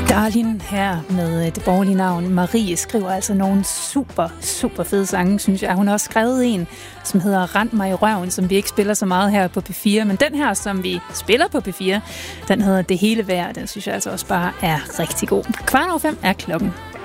Darlin her med det borgerlige navn Marie skriver altså nogle super, super fede sange, synes jeg. Hun har også skrevet en, som hedder Rend mig i røven, som vi ikke spiller så meget her på P4. Men den her, som vi spiller på P4, den hedder Det hele værd. Den synes jeg altså også bare er rigtig god. 4:15 er klokken.